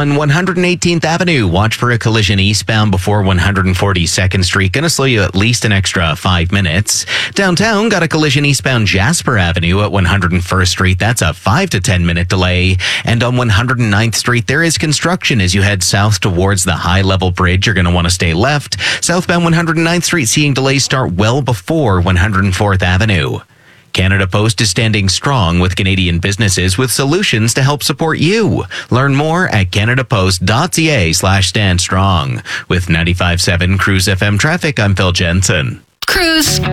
On 118th Avenue, watch for a collision eastbound before 142nd Street. Going to slow you at least an extra 5 minutes. Downtown, got a collision eastbound Jasper Avenue at 101st Street. That's a 5 to 10 minute delay. And on 109th Street, there is construction as you head south towards the high level bridge. You're going to want to stay left. Southbound 109th Street, seeing delays start well before 104th Avenue. Canada Post is standing strong with Canadian businesses with solutions to help support you. Learn more at canadapost.ca/standstrong. With 95.7 Cruise FM traffic, I'm Phil Jensen. Cruise.